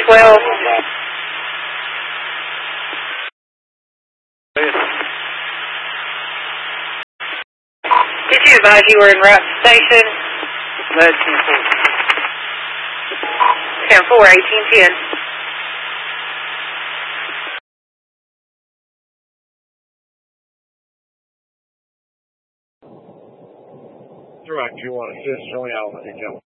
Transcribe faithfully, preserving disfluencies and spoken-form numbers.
twelve. Did you advise you were en route to station? That's ten four. ten four, eighteen ten. Direct, you want to assist, only Alpha, jump.